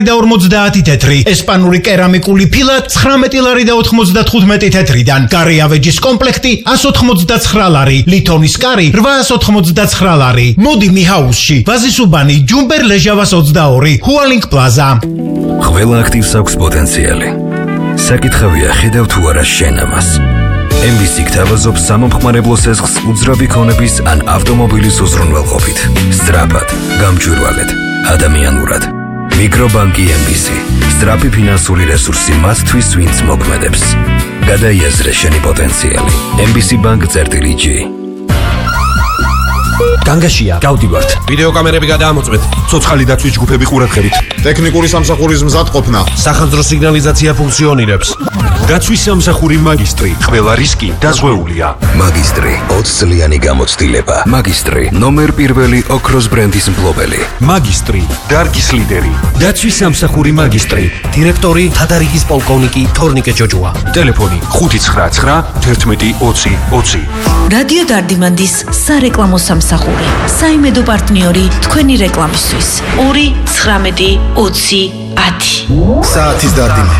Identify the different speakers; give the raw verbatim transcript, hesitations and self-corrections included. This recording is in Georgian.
Speaker 1: და ორმოცდაათი თეთრი, ესპანური კერამიკული ფილა ცხრამეტი ლარი და ოთხმოცდათხუთმეტი თეთრიდან, გარე ავეჯის კომპლექტი εκατს ოთხმოცდაცხრა ლარი, ლითონის კარი რვაას ოთხმოცდაცხრა ლარი. მოდი მიხაუსში, ვაზისუბანი, ჯუმბერ ლეჟავას ოცდაორი, ჰუალინგ პლაზა.
Speaker 2: ყველა აქტივს აქვს პოტენციალი. საკითხავია ხედავ თუ არა შენ ამას. ემ ბი სი გთავაზობს სამომხმარებლო სესხს უძრავი ქონების ან ავტომობილის უზრუნველყოფით. სწრაფად, გამჭვირვალედ, ადამიანურად. მიკრობანკი ემ ბი სი. სწრაფი ფინანსური რესურსი მათთვის, ვინც მოქმედებს. გადაიაზრე შენი პოტენციალი. ემ ბი სი ბანკ წერტილი ჯი.
Speaker 3: განგაშია, გავდივართ.
Speaker 4: ვიდეო კამერები გადაამოწმეთ. ცოცხალი დაცვის ჯგუფები ყურადღებით.
Speaker 5: ტექნიკური სამსახურის მზადყოფნა.
Speaker 4: სახანძრო სიგნალიზაცია ფუნქციონირებს.
Speaker 3: დაცვის სამსახური მაგისტრი.
Speaker 4: ყველა რისკი დაზღვეულია.
Speaker 2: მაგისტრი ოცი წლიანი გამოცდილება. მაგისტრი ნომერ პირველი ოქროს ბრენდის მფლობელი.
Speaker 3: მაგისტრი.
Speaker 4: დარგის ლიდერი.
Speaker 3: დაცვის სამსახური მაგისტრი. დირექტორი თადარიგის პოლკოვნიკი თორნიკე ჯოჯუა.
Speaker 4: ტელეფონი ხუთი ცხრა ცხრა ერთმეტი ოცი ოცი.
Speaker 6: რადიო დარდიმანდის სარეკლამო სამსახური. საიმედო პარტნიორი თქვენი რეკლამისთვის. ორი ცხრამეტი ოცი ათი.
Speaker 5: საათის დარდიმე.